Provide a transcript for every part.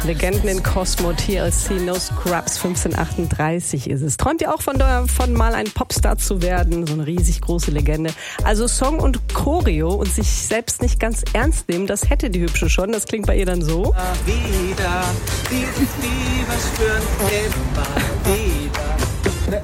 Legenden in Cosmo, TLC, No Scrubs, 1538 ist es. Träumt ihr auch von mal ein Popstar zu werden? So eine riesig große Legende. Also Song und Choreo und sich selbst nicht ganz ernst nehmen, das hätte die Hübsche schon. Das klingt bei ihr dann so. Wieder, dieses Fieber spüren, immer wieder.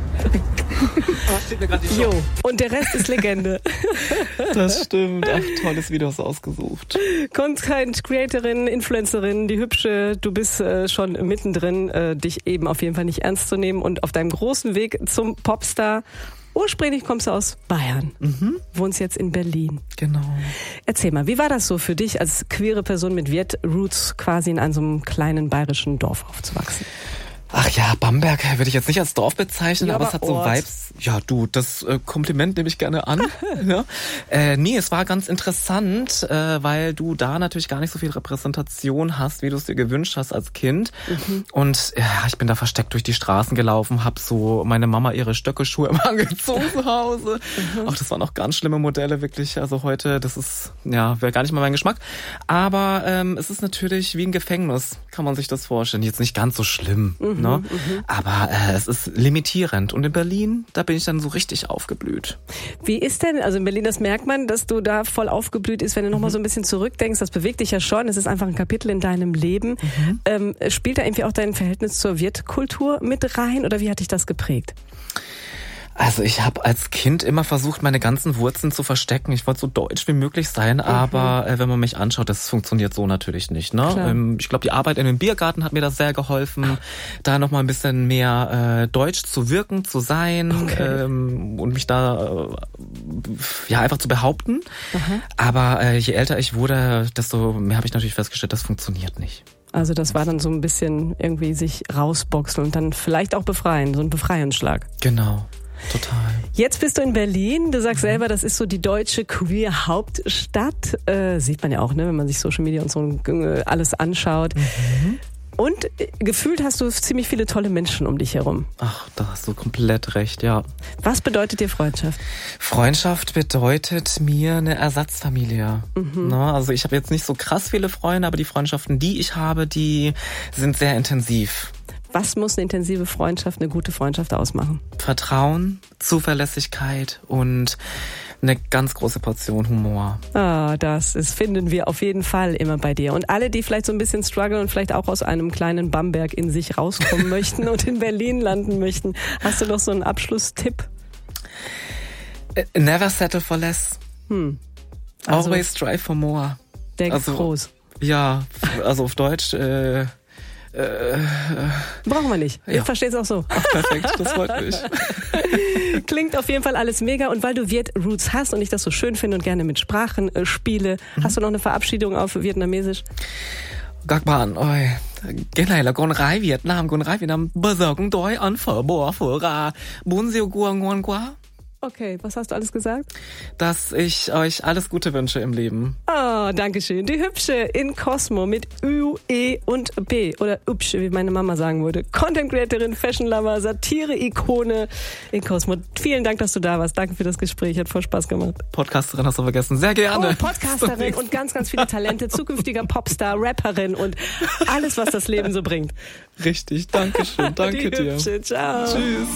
Steht mir grad die Show. Jo, und der Rest ist Legende. Das stimmt. Ach, tolles Video hast du ausgesucht. Content Creatorin, Influencerin, die Hübsche, du bist schon mittendrin, dich eben auf jeden Fall nicht ernst zu nehmen und auf deinem großen Weg zum Popstar. Ursprünglich kommst du aus Bayern, wohnst jetzt in Berlin. Genau. Erzähl mal, wie war das so für dich als queere Person mit Viet-Roots quasi in so einem kleinen bayerischen Dorf aufzuwachsen? Ach ja, Bamberg würde ich jetzt nicht als Dorf bezeichnen, Ja, aber es hat so Ort. Vibes. Ja, du, das Kompliment nehme ich gerne an. Ja. Nee, es war ganz interessant, weil du da natürlich gar nicht so viel Repräsentation hast, wie du es dir gewünscht hast als Kind. Und ja, ich bin da versteckt durch die Straßen gelaufen, hab so meine Mama ihre Stöckelschuhe immer angezogen zu Hause. Auch das waren auch ganz schlimme Modelle, wirklich. Also heute, das ist, ja, wäre gar nicht mal mein Geschmack. Aber es ist natürlich wie ein Gefängnis, kann man sich das vorstellen. Jetzt nicht ganz so schlimm. Ne? Aber es ist limitierend. Und in Berlin, da bin ich dann so richtig aufgeblüht. Wie ist denn, also in Berlin, das merkt man, dass du da voll aufgeblüht ist, wenn du nochmal so ein bisschen zurückdenkst, das bewegt dich ja schon, es ist einfach ein Kapitel in deinem Leben. Spielt da irgendwie auch dein Verhältnis zur Wirtkultur mit rein oder wie hat dich das geprägt? Also ich habe als Kind immer versucht, meine ganzen Wurzeln zu verstecken. Ich wollte so deutsch wie möglich sein, aber wenn man mich anschaut, das funktioniert so natürlich nicht. Ne? Ich glaube, die Arbeit in dem Biergarten hat mir das sehr geholfen, da noch mal ein bisschen mehr deutsch zu wirken, zu sein und mich da ja einfach zu behaupten. Aber je älter ich wurde, desto mehr habe ich natürlich festgestellt, das funktioniert nicht. Also das war dann so ein bisschen irgendwie sich rausboxen und dann vielleicht auch befreien, so ein Befreiungsschlag. Genau. Total. Jetzt bist du in Berlin. Du sagst selber, das ist so die deutsche Queer-Hauptstadt. Sieht man ja auch, ne, wenn man sich Social Media und so alles anschaut. Und gefühlt hast du ziemlich viele tolle Menschen um dich herum. Ach, da hast du komplett recht, ja. Was bedeutet dir Freundschaft? Freundschaft bedeutet mir eine Ersatzfamilie. Na, also ich habe jetzt nicht so krass viele Freunde, aber die Freundschaften, die ich habe, die sind sehr intensiv. Was muss eine intensive Freundschaft, eine gute Freundschaft ausmachen? Vertrauen, Zuverlässigkeit und eine ganz große Portion Humor. Finden wir auf jeden Fall immer bei dir. Und alle, die vielleicht so ein bisschen strugglen und vielleicht auch aus einem kleinen Bamberg in sich rauskommen möchten und in Berlin landen möchten, hast du noch so einen Abschlusstipp? Never settle for less. Also, always strive for more. Denk groß. Ja, also auf Deutsch... Brauchen wir nicht. Ich verstehe es auch so. Ach, perfekt, das freut mich. Klingt auf jeden Fall alles mega. Und weil du Viet-Roots hast und ich das so schön finde und gerne mit Sprachen spiele, hast du noch eine Verabschiedung auf Vietnamesisch? Các bạn ơi, cái này là con gái Việt Nam, bao giờ cũng đói ăn phở bò, phở gà, bún riêu cua ngon quá. Okay, was hast du alles gesagt? Dass ich euch alles Gute wünsche im Leben. Oh, danke schön. Die Hübsche in Cosmo mit Ü, E und B. Oder Übsche, wie meine Mama sagen würde. Content Creatorin, Fashion Lover, Satire-Ikone in Cosmo. Vielen Dank, dass du da warst. Danke für das Gespräch. Hat voll Spaß gemacht. Podcasterin hast du vergessen. Sehr gerne. Oh, Podcasterin und ganz, ganz viele Talente. Zukünftiger Popstar, Rapperin und alles, was das Leben so bringt. Richtig. Dankeschön. Danke Die dir. Hübsche. Ciao. Tschüss.